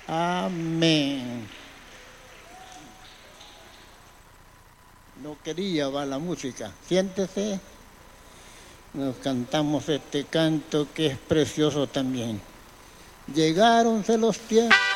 Amén. No quería va la música. Siéntese. Nos cantamos este canto que es precioso también. Llegáronse los tiempos